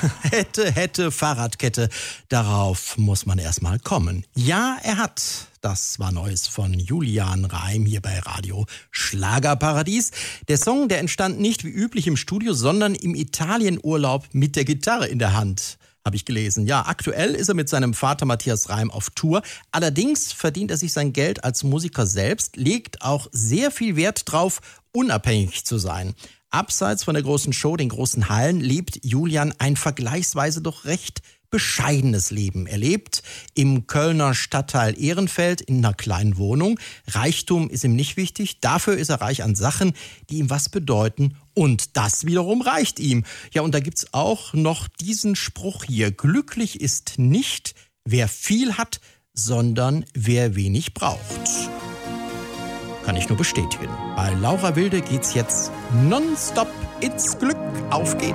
Hätte, Fahrradkette. Darauf muss man erstmal kommen. Ja, er hat. Das war Neues von Julian Reim hier bei Radio Schlagerparadies. Der Song, der entstand nicht wie üblich im Studio, sondern im Italienurlaub mit der Gitarre in der Hand. Habe ich gelesen. Ja, aktuell ist er mit seinem Vater Matthias Reim auf Tour. Allerdings verdient er sich sein Geld als Musiker selbst, legt auch sehr viel Wert drauf, unabhängig zu sein. Abseits von der großen Show, den großen Hallen, lebt Julian ein vergleichsweise doch recht bescheidenes Leben. Er lebt im Kölner Stadtteil Ehrenfeld in einer kleinen Wohnung. Reichtum ist ihm nicht wichtig. Dafür ist er reich an Sachen, die ihm was bedeuten. Und das wiederum reicht ihm. Ja, und da gibt's auch noch diesen Spruch hier. Glücklich ist nicht, wer viel hat, sondern wer wenig braucht. Kann ich nur bestätigen. Bei Laura Wilde geht's jetzt nonstop ins Glück. Auf geht's.